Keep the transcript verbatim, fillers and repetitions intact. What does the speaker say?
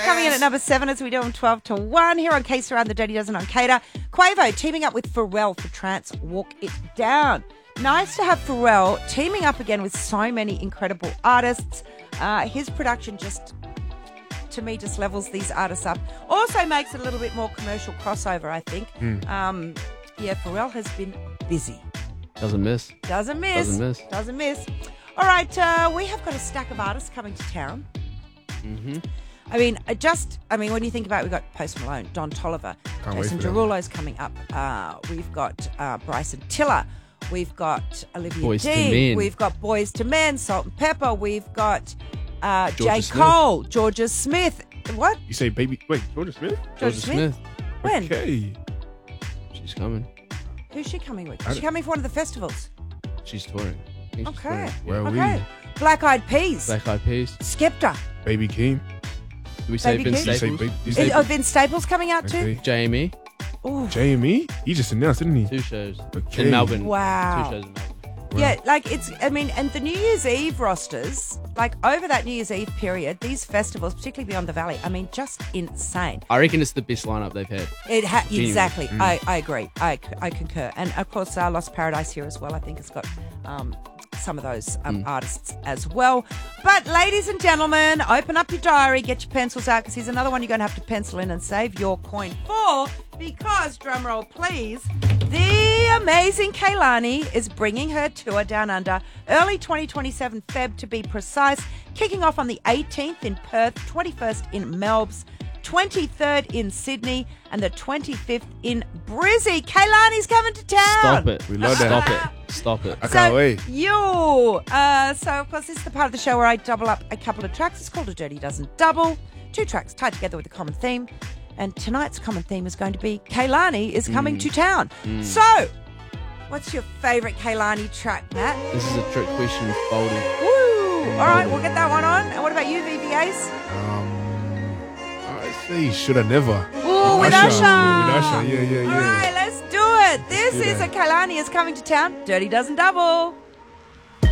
coming in at number seven as we do on twelve to one here on Case Around the Dirty Dozen on Cater. Quavo teaming up with Pharrell for Trance Walk It Down. Nice to have Pharrell teaming up again with so many incredible artists. Uh, his production just, to me, just levels these artists up. Also makes it a little bit more commercial crossover, I think. Mm. Um, yeah, Pharrell has been busy. Doesn't miss. Doesn't miss. Doesn't miss. Doesn't miss. All right, uh, we have got a stack of artists coming to town. Mm-hmm. I mean, I just, I mean, when you think about it, we've got Post Malone, Don Toliver, Can't Jason wait for Derulo's coming up. Uh, we've got uh, Bryson Tiller. We've got Olivia Boys to Dean. Men. We've got Boys to Men, Salt and Pepper. We've got uh, J. Smith. Cole, Georgia Smith. What? You say baby, wait, Georgia Smith? Georgia Smith? When? Okay. She's coming. Who's she coming with? I Is she don't- coming for one of the festivals? She's touring. I think she's Okay. touring. Well, Okay. Black Eyed Peas. Black Eyed Peas. Skepta. Baby King. Do we say Baby Vince King? You say Staples? baby. You Is, say oh, Vince Staples coming out too? okay. J M E. Ooh. J M E? He just announced, didn't he? Two shows. Okay. In Melbourne. Wow. Two shows in Melbourne. Yeah, like it's, I mean, and the New Year's Eve rosters, like over that New Year's Eve period, these festivals, particularly Beyond the Valley, I mean, just insane. I reckon it's the best lineup they've had. It ha- Genuine. Exactly. Mm. I, I agree. I, I concur. And of course, uh, Lost Paradise here as well, I think, has got um, some of those um, Mm. artists as well. But ladies and gentlemen, open up your diary, get your pencils out, because here's another one you're going to have to pencil in and save your coin for, because, drumroll please, the amazing Kehlani is bringing her tour down under early twenty twenty-seven, Feb to be precise, kicking off on the eighteenth in Perth, twenty-first in Melbs, twenty-third in Sydney, and the twenty-fifth in Brizzy. Kehlani's coming to town. Stop it. We love that. Stop it. Stop it. I can't wait. You. Uh, so, of course, this is the part of the show where I double up a couple of tracks. It's called A Dirty Dozen Double. Two tracks tied together with a common theme. And tonight's common theme is going to be Kehlani is coming Mm. to town. Mm. So, what's your favourite Kehlani track, Matt? This is a trick question, Baldy. Woo! All right, we'll get that one on. And what about you, V V As? Um, I say, should I never? Ooh, with Usher. With Usher, yeah, yeah, All yeah. right, let's do it. This do is that. a Kehlani is coming to town. Dirty Dozen Double.